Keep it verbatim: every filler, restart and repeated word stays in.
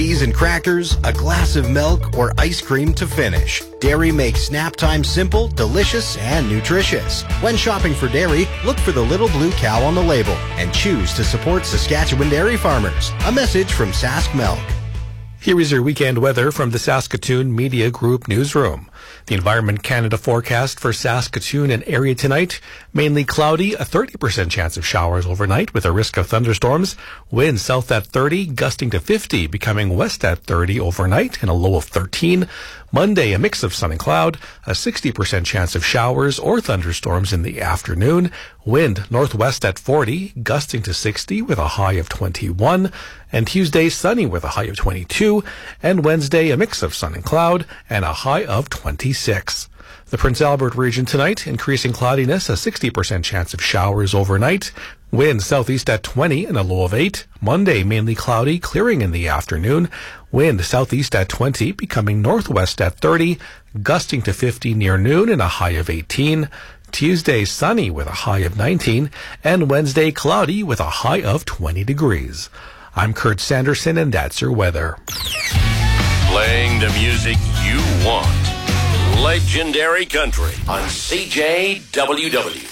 cheese and crackers, a glass of milk, or ice cream to finish. Dairy makes snap time simple, delicious, and nutritious. When shopping for dairy, look for the little blue cow on the label and choose to support Saskatchewan dairy farmers. A message from Sask Milk. Here is your weekend weather from the Saskatoon Media Group newsroom. The Environment Canada forecast for Saskatoon and area tonight, mainly cloudy, a thirty percent chance of showers overnight with a risk of thunderstorms. Winds south at thirty, gusting to fifty, becoming west at thirty overnight and a low of thirteen. Monday, a mix of sun and cloud, a sixty percent chance of showers or thunderstorms in the afternoon. Wind northwest at forty, gusting to sixty with a high of twenty-one. And Tuesday, sunny with a high of twenty-two. And Wednesday, a mix of sun and cloud and a high of twenty-six. The Prince Albert region tonight, increasing cloudiness, a sixty percent chance of showers overnight. Wind southeast at twenty and a low of eight. Monday, mainly cloudy, clearing in the afternoon. Wind southeast at twenty, becoming northwest at thirty, gusting to fifty near noon and a high of eighteen. Tuesday, sunny with a high of nineteen. And Wednesday, cloudy with a high of twenty degrees. I'm Kurt Sanderson, and that's your weather. Playing the music you want. Legendary Country on C J W W.